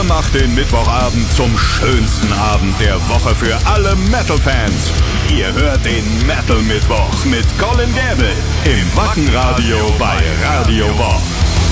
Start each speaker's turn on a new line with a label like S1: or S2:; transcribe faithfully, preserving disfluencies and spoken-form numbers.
S1: macht den Mittwochabend zum schönsten Abend der Woche für alle Metal-Fans. Ihr hört den Metal-Mittwoch mit Colin Gäbel im Wackenradio bei Radio Bob.